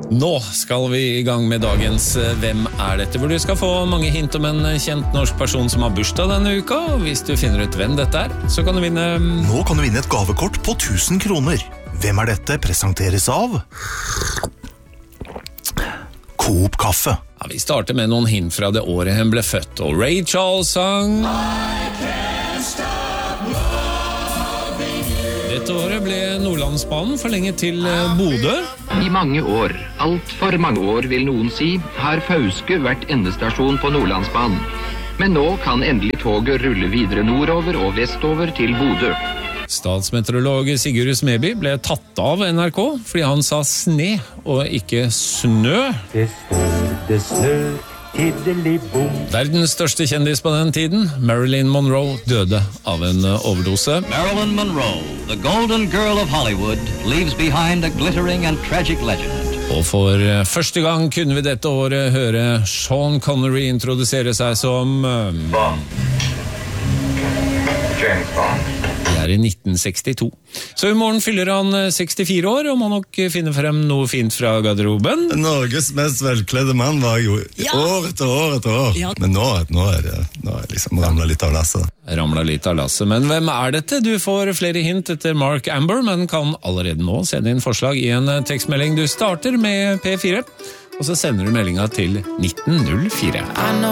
Nå skal vi i gang med dagens Hvem er dette? Hvor du skal få mange hint om en kjent norsk person som har bursdag denne uka. Og hvis du finner ut hvem dette er, så kan du vinne... Nå kan du vinne et gavekort på 1000 kroner. Hvem er dette? Presenteres av... Coop Kaffe. Ja, vi starter med noen hint fra det året hun ble født. Og Ray Charles sang... Dette året ble Nordlandsbanen forlenget til Bodø. I mange år, alt for mange år vil noen si, har Fauske vært endestasjon på Nordlandsbanen. Men nå kan endelig toget rulle videre nordover og vestover til Bodø. Statsmeteorolog Sigurd Smeby ble tatt av NRK fordi han sa sne og ikke snø. Det snø, tiddeli-bom. Verdens største kjendis på den tiden, Marilyn Monroe, døde av en overdose. Marilyn Monroe, the golden girl of Hollywood, leaves behind a glittering and tragic legend. Og for første gang kunne vi dette året høre Sean Connery introdusere seg som... James Bond. Det er i 1962. Så i morgen fyller han 64 år, og må nok finne frem noe fint fra garderoben. Norges mest velkledde mann var jo år etter år etter år. Ja. Men nå er det liksom ramlet litt av lasset. Ramlet litt av lasset, men hvem er dette? Du får flere hint etter Mark Amber, men kan allerede nå sende inn forslag i en tekstmelding. Du starter med P4, og så sender du meldinga til 1904.